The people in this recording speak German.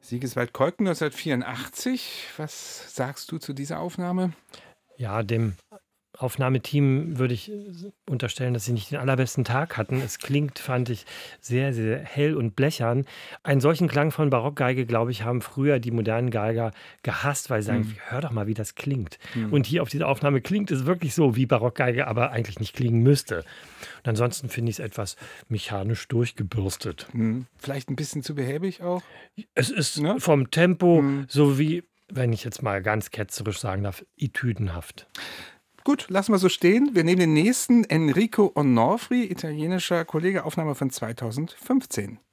Sigiswald Kolken 1984. Was sagst du zu dieser Aufnahme? Ja, dem Aufnahmeteam würde ich unterstellen, dass sie nicht den allerbesten Tag hatten. Es klingt, fand ich, sehr, sehr hell und blechern. Einen solchen Klang von Barockgeige, glaube ich, haben früher die modernen Geiger gehasst, weil sie sagen, Hm. hör doch mal, wie das klingt. Hm. Und hier auf dieser Aufnahme klingt es wirklich so, wie Barockgeige aber eigentlich nicht klingen müsste. Und ansonsten finde ich es etwas mechanisch durchgebürstet. Hm. Vielleicht ein bisschen zu behäbig auch? Es ist Ne? vom Tempo Hm. so wie, wenn ich jetzt mal ganz ketzerisch sagen darf, etüdenhaft. Gut, lassen wir so stehen. Wir nehmen den nächsten, Enrico Onofri, italienischer Kollege, Aufnahme von 2015.